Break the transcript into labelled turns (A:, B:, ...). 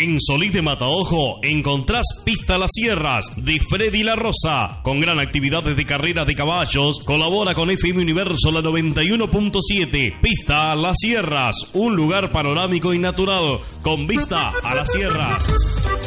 A: En Solís de Mataojo encontrás Pista Las Sierras de Freddy La Rosa, con gran actividad de carreras de caballos. Colabora con FM Universo la 91.7. Pista Las Sierras, un lugar panorámico y natural con vista a las sierras.